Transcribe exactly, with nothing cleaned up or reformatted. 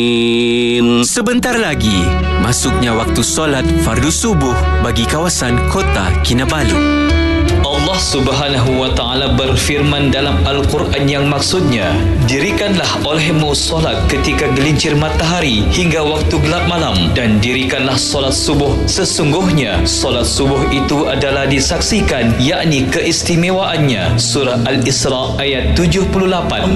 Sebentar lagi, masuknya waktu solat fardu subuh bagi kawasan Kota Kinabalu. Allah Subhanahu wa Ta'ala berfirman dalam Al-Quran yang maksudnya, dirikanlah olehmu solat ketika gelincir matahari hingga waktu gelap malam, dan dirikanlah solat subuh. Sesungguhnya solat subuh itu adalah disaksikan, yakni keistimewaannya. Surah Al-Isra ayat tujuh puluh lapan.